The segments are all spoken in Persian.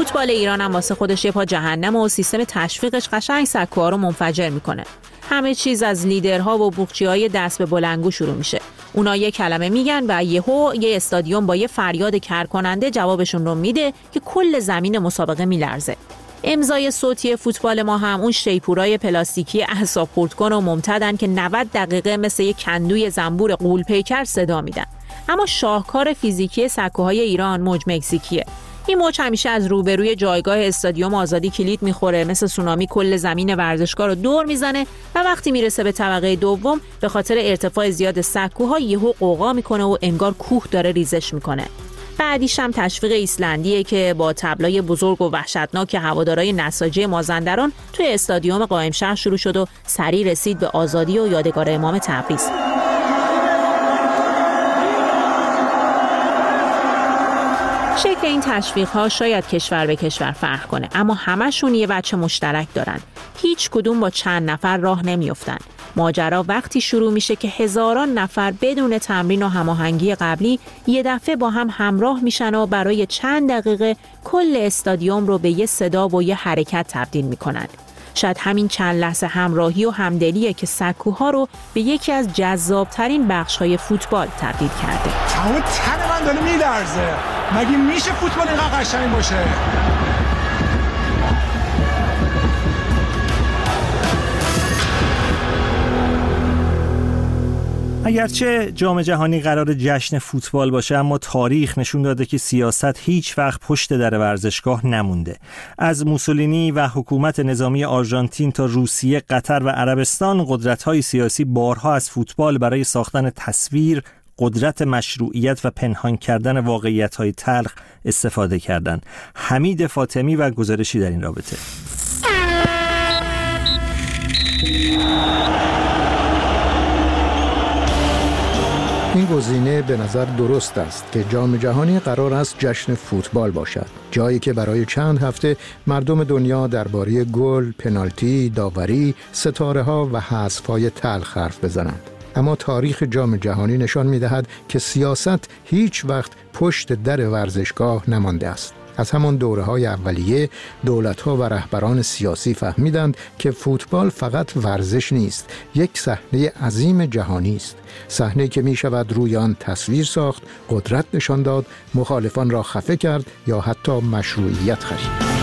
فوتبال ایران هم واسه خودش یه پا جهنم و سیستم تشویقش قشنگ سکوها رو منفجر میکنه. همه چیز از لیدرها و بوقچی‌های دست به بلندگو شروع میشه. اونا یه کلمه میگن و یه استادیوم با یه فریاد کرکننده جوابشون رو میده که کل زمین مسابقه میلرزه. امضای صوتی فوتبال ما هم اون شیپورای پلاستیکی اعصاب خردکن و ممتدن که 90 دقیقه مثل یه کندوی زنبور غول‌پیکر صدا میدن. اما شاهکار فیزیکی سکوهای ایران موج مکزیکیه. این موج همیشه از روبروی جایگاه استادیوم آزادی کلید میخوره، مثل سونامی کل زمین ورزشگاه رو دور میزنه و وقتی میرسه به طبقه دوم به خاطر ارتفاع زیاد سکوها یهو قوقا میکنه و انگار کوه داره ریزش میکنه. بعدیش هم تشویق ایسلندیه که با تبلای بزرگ و وحشتناک هوادارهای نساجی مازندران توی استادیوم قائمشهر شروع شد و سریع رسید به آزادی و یادگار امام تبریز. شکل این تشویق‌ها شاید کشور به کشور فرق کنه، اما همشون یه وجه مشترک دارن. هیچ کدوم با چند نفر راه نمیافتن. ماجرا وقتی شروع میشه که هزاران نفر بدون تمرین و هماهنگی قبلی یه دفعه با هم همراه میشن و برای چند دقیقه کل استادیوم رو به یه صدا و یه حرکت تبدیل میکنن. شاید همین چند لحظه همراهی و همدلیه که سکوها رو به یکی از جذابترین بخش‌های فوتبال تبدیل کرده. تمام تن من داره میلرزه. مگه میشه فوتبال اینقدر قشنگ باشه؟ اگرچه جام جهانی قرار جشن فوتبال باشه، اما تاریخ نشون داده که سیاست هیچ وقت پشت در ورزشگاه نمونده. از موسولینی و حکومت نظامی آرژانتین تا روسیه، قطر و عربستان، قدرت‌های سیاسی بارها از فوتبال برای ساختن تصویر، قدرت مشروعیت و پنهان کردن واقعیت‌های تلخ استفاده کردند. حمید فاطمی و گزارشی در این رابطه. این گزینه به نظر درست است که جام جهانی قرار است جشن فوتبال باشد، جایی که برای چند هفته مردم دنیا درباره گل، پنالتی، داوری، ستاره‌ها و حذف‌های تلخ حرف بزنند. اما تاریخ جام جهانی نشان می‌دهد که سیاست هیچ وقت پشت در ورزشگاه نمانده است. از همان دوره‌های اولیه دولت‌ها و رهبران سیاسی فهمیدند که فوتبال فقط ورزش نیست، یک صحنه عظیم جهانی است، صحنه‌ای که می‌شود روی آن تصویر ساخت، قدرت نشان داد، مخالفان را خفه کرد یا حتی مشروعیت خرید.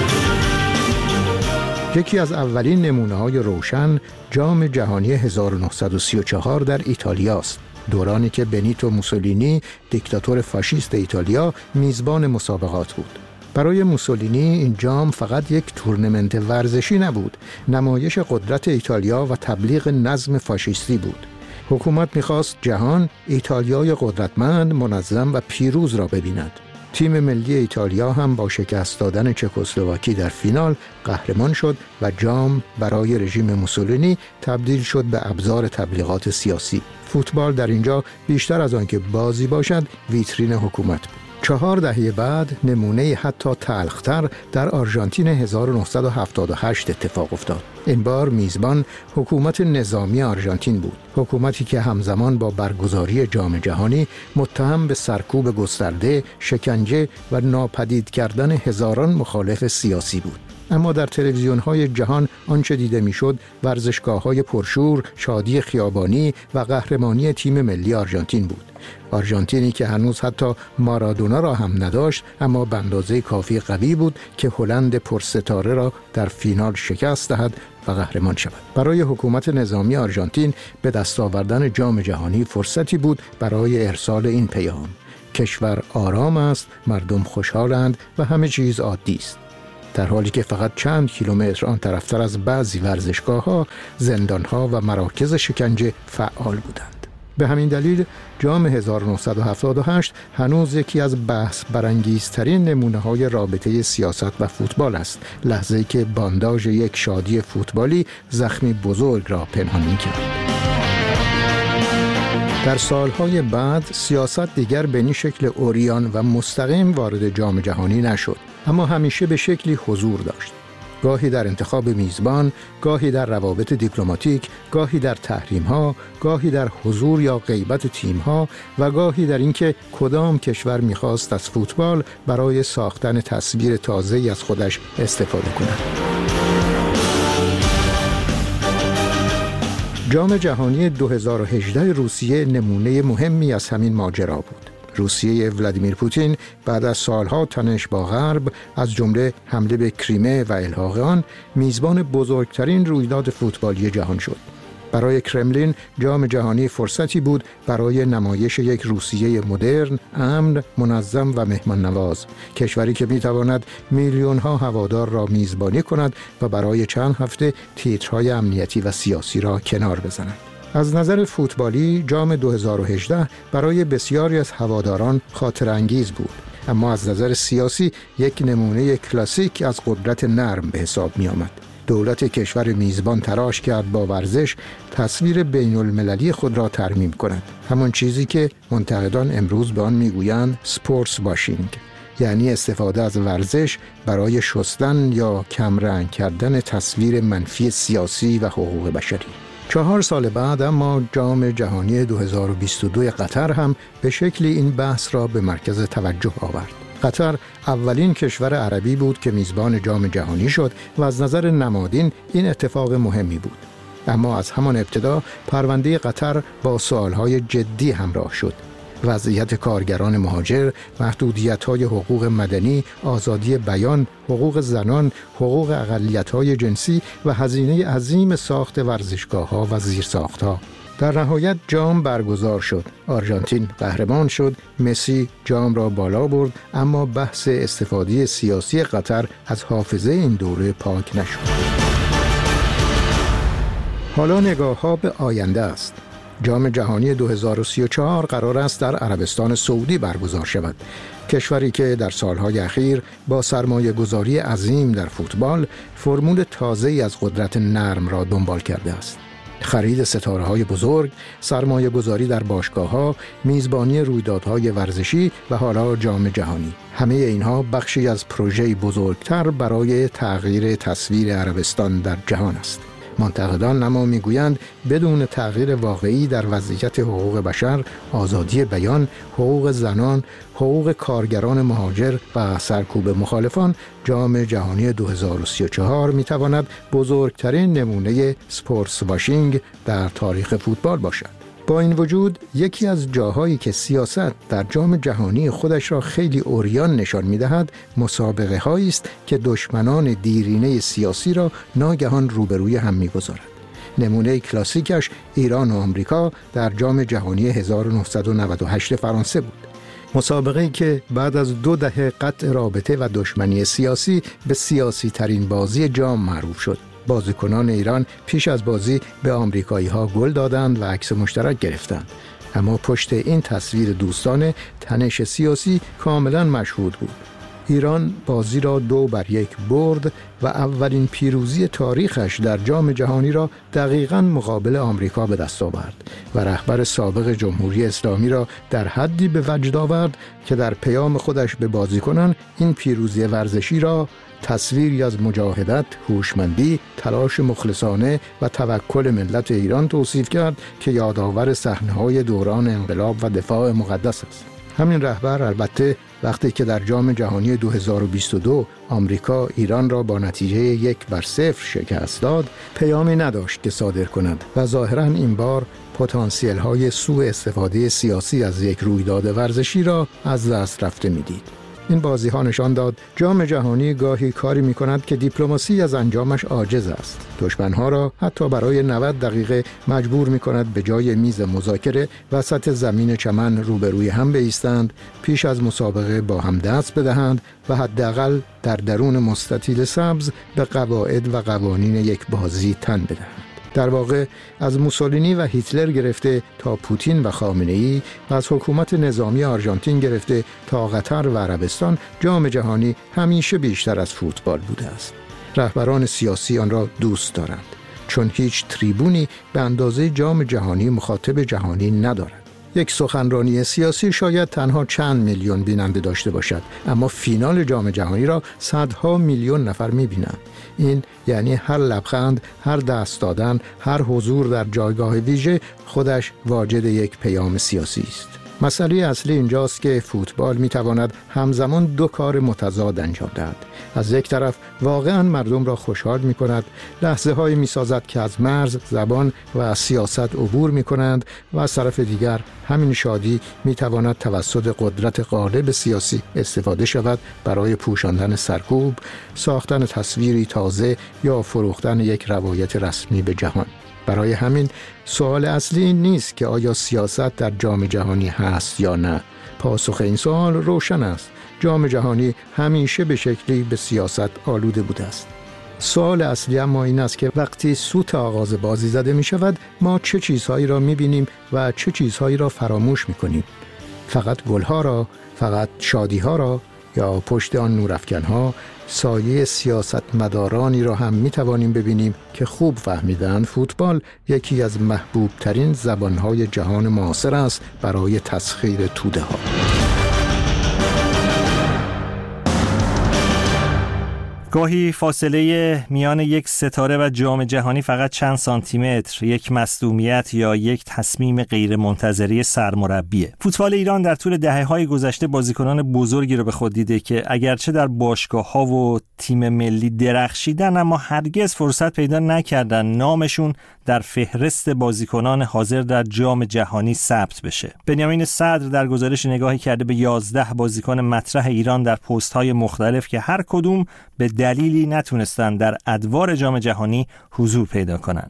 یکی از اولین نمونه‌های روشن جام جهانی 1934 در ایتالیا است، دورانی که بنیتو موسولینی، دیکتاتور فاشیست ایتالیا، میزبان مسابقات بود. برای موسولینی این جام فقط یک تورنمنت ورزشی نبود، نمایش قدرت ایتالیا و تبلیغ نظم فاشیستی بود. حکومت می‌خواست جهان ایتالیای قدرتمند، منظم و پیروز را ببیند. تیم ملی ایتالیا هم با شکست دادن چکسلواکی در فینال قهرمان شد و جام برای رژیم موسولینی تبدیل شد به ابزار تبلیغات سیاسی. فوتبال در اینجا بیشتر از آنکه بازی باشد ویترین حکومت بود. 4 دهه بعد نمونه حتی تلختر در آرژانتین 1978 اتفاق افتاد. این بار میزبان حکومت نظامی آرژانتین بود، حکومتی که همزمان با برگزاری جام جهانی متهم به سرکوب گسترده، شکنجه و ناپدید کردن هزاران مخالف سیاسی بود. اما در تلویزیون‌های جهان آنچه دیده میشد ورزشگاه‌های پرشور، شادی خیابانی و قهرمانی تیم ملی آرژانتین بود. آرژانتینی که هنوز حتی مارادونا را هم نداشت، اما به اندازه کافی قوی بود که هلند پرستاره را در فینال شکست دهد و قهرمان شود. برای حکومت نظامی آرژانتین به دست آوردن جام جهانی فرصتی بود برای ارسال این پیام: کشور آرام است، مردم خوشحالند و همه چیز عادی است. در حالی که فقط چند کیلومتر آن طرفتر از بعضی ورزشگاه‌ها، زندان‌ها و مراکز شکنجه فعال بودند. به همین دلیل جام 1978 هنوز یکی از بحث برانگیزترین نمونه‌های رابطه سیاست و فوتبال است، لحظه‌ای که بانداژ یک شادی فوتبالی زخمی بزرگ را پنهان می‌کرد. در سالهای بعد سیاست دیگر به این شکل عریان و مستقیم وارد جام جهانی نشد، اما همیشه به شکلی حضور داشت. گاهی در انتخاب میزبان، گاهی در روابط دیپلماتیک، گاهی در تحریم‌ها، گاهی در حضور یا غیبت تیم‌ها و گاهی در اینکه کدام کشور می‌خواست از فوتبال برای ساختن تصویر تازه‌ای از خودش استفاده کند. جام جهانی 2018 روسیه نمونه مهمی از همین ماجرا بود. روسیه ولادیمیر پوتین بعد از سالها تنش با غرب، از جمله حمله به کریمه و الحاق آن، میزبان بزرگترین رویداد فوتبالی جهان شد. برای کرملین جام جهانی فرصتی بود برای نمایش یک روسیه مدرن، امن، منظم و مهمان نواز، کشوری که میتواند میلیون‌ها هوادار را میزبانی کند و برای چند هفته تیترهای امنیتی و سیاسی را کنار بزند. از نظر فوتبالی جام 2018 برای بسیاری از هواداران خاطر انگیز بود، اما از نظر سیاسی یک نمونه کلاسیک از قدرت نرم به حساب می آمد. دولت کشور میزبان تلاش کرد با ورزش تصویر بین المللی خود را ترمیم کند، همان چیزی که منتقدان امروز به آن میگویند سپورتس واشینگ، یعنی استفاده از ورزش برای شستن یا کمرنگ کردن تصویر منفی سیاسی و حقوق بشری. 4 سال بعد اما جام جهانی 2022 قطر هم به شکلی این بحث را به مرکز توجه آورد. قطر اولین کشور عربی بود که میزبان جام جهانی شد و از نظر نمادین این اتفاق مهمی بود. اما از همان ابتدا پرونده قطر با سوالهای جدی همراه شد. وضعیت کارگران مهاجر، محدودیت‌های حقوق مدنی، آزادی بیان، حقوق زنان، حقوق اقلیت‌های جنسی و هزینه عظیم ساخت ورزشگاه‌ها و زیرساخت‌ها. در نهایت جام برگزار شد. آرژانتین قهرمان شد، مسی جام را بالا برد، اما بحث استفاده سیاسی قطر از حافظه این دوره پاک نشد. حالا نگاه‌ها به آینده است. جام جهانی 2034 قرار است در عربستان سعودی برگزار شود. کشوری که در سالهای اخیر با سرمایه‌گذاری عظیم در فوتبال فرمول تازه‌ای از قدرت نرم را دنبال کرده است. خرید ستاره‌های بزرگ، سرمایه‌گذاری در باشگاه‌ها، میزبانی رویدادهای ورزشی و حالا جام جهانی. همه اینها بخشی از پروژه‌ای بزرگتر برای تغییر تصویر عربستان در جهان است. منتقدان اما میگویند بدون تغییر واقعی در وضعیت حقوق بشر، آزادی بیان، حقوق زنان، حقوق کارگران مهاجر و سرکوب مخالفان، جام جهانی 2034 میتواند بزرگترین نمونه سپورتس واشینگ در تاریخ فوتبال باشد. با این وجود یکی از جاهایی که سیاست در جام جهانی خودش را خیلی عریان نشان می‌دهد، مسابقه هایی است که دشمنان دیرینه سیاسی را ناگهان روبروی هم می‌گذارد. نمونه کلاسیکش ایران و آمریکا در جام جهانی 1998 فرانسه بود. مسابقه‌ای که بعد از 2 دهه قطع رابطه و دشمنی سیاسی به سیاسی ترین بازی جام معروف شد. بازیکنان ایران پیش از بازی به آمریکایی‌ها گل دادند و عکس مشترک گرفتند. اما پشت این تصویر دوستانه تنش سیاسی کاملا مشهود بود. ایران بازی را 2-1 برد و اولین پیروزی تاریخش در جام جهانی را دقیقاً مقابل آمریکا به دست آورد و رهبر سابق جمهوری اسلامی را در حدی به وجد آورد که در پیام خودش به بازیکنان این پیروزی ورزشی را تصویری از مجاهدت، هوشمندی، تلاش مخلصانه و توکل ملت ایران توصیف کرد که یادآور صحنه‌های دوران انقلاب و دفاع مقدس است. همین رهبر البته وقتی که در جام جهانی 2022 آمریکا ایران را با نتیجه 1-0 شکست داد، پیامی نداشت که صادر کند و ظاهراً این بار پتانسیل‌های سوء استفاده سیاسی از یک رویداد ورزشی را از دست رفته می‌دید. این بازی‌ها نشان داد جام جهانی گاهی کاری می‌کند که دیپلماسی از انجامش عاجز است. دشمن‌ها را حتی برای 90 دقیقه مجبور می‌کند به جای میز مذاکره وسط زمین چمن روبروی هم بایستند، پیش از مسابقه با هم دست بدهند و حداقل در درون مستطیل سبز به قواعد و قوانین یک بازی تن بدهند. در واقع از موسولینی و هیتلر گرفته تا پوتین و خامنه‌ای و از حکومت نظامی آرژانتین گرفته تا قطر و عربستان، جام جهانی همیشه بیشتر از فوتبال بوده است. رهبران سیاسی آن را دوست دارند، چون هیچ تریبونی به اندازه جام جهانی مخاطب جهانی ندارد. یک سخنرانی سیاسی شاید تنها چند میلیون بیننده داشته باشد، اما فینال جام جهانی را صدها میلیون نفر می‌بینند. این یعنی هر لبخند، هر دست دادن، هر حضور در جایگاه ویژه خودش واجد یک پیام سیاسی است. مسئله اصلی اینجاست که فوتبال میتواند همزمان دو کار متضاد انجام دهد. از یک طرف واقعا مردم را خوشحال میکند، لحظه هایی میسازد که از مرز، زبان و سیاست عبور میکنند، و از طرف دیگر همین شادی میتواند توسط قدرت غالب سیاسی استفاده شود برای پوشاندن سرکوب، ساختن تصویری تازه یا فروختن یک روایت رسمی به جهان. برای همین سوال اصلی این نیست که آیا سیاست در جام جهانی هست یا نه. پاسخ این سوال روشن است. جام جهانی همیشه به شکلی به سیاست آلوده بوده است. سوال اصلی اما این است که وقتی سوت آغاز بازی زده می شود، ما چه چیزهایی را می بینیم و چه چیزهایی را فراموش می کنیم. فقط گلها را، فقط شادیها را، یا پشت آن نورافکنها سایه سیاستمدارانی را هم می توانیم ببینیم که خوب فهمیدن فوتبال یکی از محبوب ترین زبانهای جهان معاصر است برای تسخیر توده ها. گاهی فاصله میان یک ستاره و جام جهانی فقط چند سانتی متر، یک مصدومیت یا یک تصمیم غیر منتظره سرمربیه. فوتبال ایران در طول دهه‌های گذشته بازیکنان بزرگی رو به خود دیده که اگرچه در باشگاه‌ها و تیم ملی درخشیدن، اما هرگز فرصت پیدا نکردن نامشون در فهرست بازیکنان حاضر در جام جهانی ثبت بشه. بنیامین صدر در گزارش نگاهی کرده به 11 بازیکن مطرح ایران در پست‌های مختلف که هر کدوم به دلیلی نتونستن در ادوار جام جهانی حضور پیدا کنن.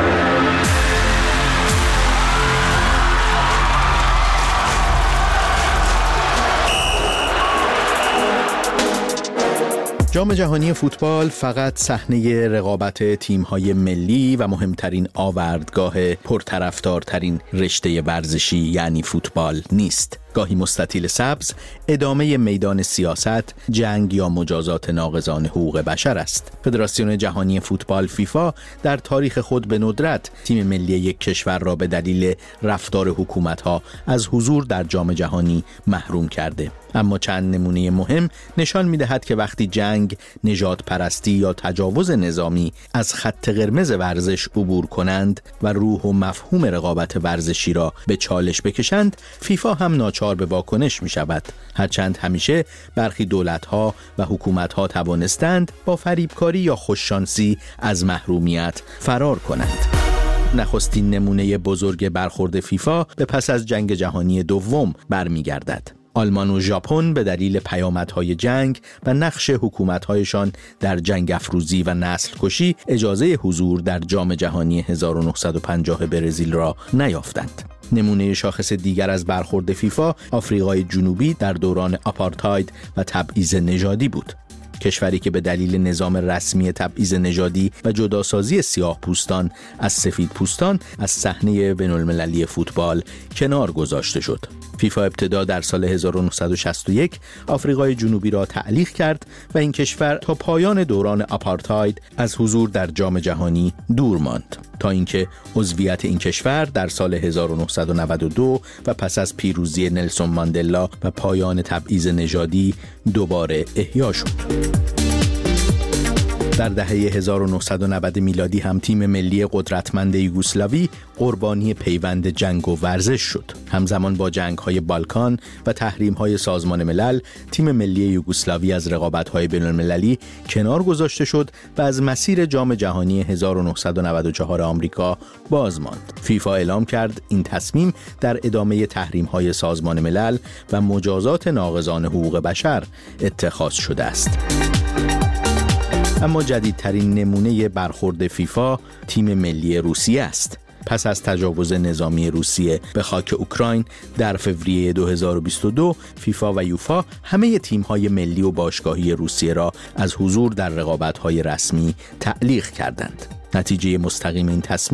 جام جهانی فوتبال فقط صحنه رقابت تیم‌های ملی و مهمترین آوردگاه پرطرفدارترین رشته ورزشی یعنی فوتبال نیست. گاهی مستطیل سبز ادامه میدان سیاست، جنگ یا مجازات ناقضان حقوق بشر است. فدراسیون جهانی فوتبال فیفا در تاریخ خود به ندرت تیم ملی یک کشور را به دلیل رفتار حکومت‌ها از حضور در جام جهانی محروم کرده. اما چند نمونه مهم نشان می‌دهد که وقتی جنگ، نژاد پرستی یا تجاوز نظامی از خط قرمز ورزش عبور کنند و روح و مفهوم رقابت ورزشی را به چالش بکشند، فیفا هم ناچار به واکنش می‌شود. هرچند همیشه برخی دولت‌ها و حکومت‌ها توانستند با فریبکاری یا خوششانسی از محرومیت فرار کنند. نخستین نمونه بزرگ برخورد فیفا به پس از جنگ جهانی دوم برمیگردد. آلمان و ژاپن به دلیل پیامدهای جنگ و نقش حکومت‌هایشان در جنگ افروزی و نسل کشی اجازه حضور در جام جهانی 1950 برزیل را نیافتند. نمونه شاخص دیگر از برخورد فیفا آفریقای جنوبی در دوران آپارتاید و تبعیض نژادی بود. کشوری که به دلیل نظام رسمی تبعیض نژادی و جداسازی سیاه پوستان از سفید پوستان از صحنه بین‌المللی فوتبال کنار گذاشته شد. فیفا ابتدا در سال 1961 آفریقای جنوبی را تعلیق کرد و این کشور تا پایان دوران آپارتاید از حضور در جام جهانی دور ماند، تا اینکه عضویت این کشور در سال 1992 و پس از پیروزی نلسون ماندلا و پایان تبعیض نژادی دوباره احیا شد. در دهه 1990 میلادی هم تیم ملی قدرتمند یوگسلاوی قربانی پیوند جنگ و ورزش شد. همزمان با جنگ‌های بالکان و تحریم‌های سازمان ملل، تیم ملی یوگسلاوی از رقابت‌های بین‌المللی کنار گذاشته شد و از مسیر جام جهانی 1994 آمریکا باز ماند. فیفا اعلام کرد این تصمیم در ادامه تحریم‌های سازمان ملل و مجازات ناقضان حقوق بشر اتخاذ شده است. اما جدیدترین نمونه برخورد فیفا تیم ملی روسیه است. پس از تجاوز نظامی روسیه به خاک اوکراین در فوریه 2022 فیفا و یوفا همه تیم‌های ملی و باشگاهی روسیه را از حضور در رقابت‌های رسمی تعلیق کردند. نتیجه مستقیم این تصمیم